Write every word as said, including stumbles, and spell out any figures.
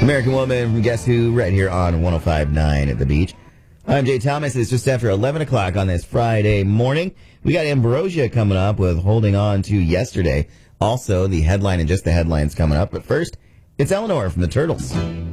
American Woman from Guess Who, right here on one oh five point nine at the beach. I'm Jay Thomas. It's just after eleven o'clock on this Friday morning. We got Ambrosia coming up with Holding On to Yesterday. Also, the headline and just the headlines coming up. But first, it's Eleanor from the Turtles.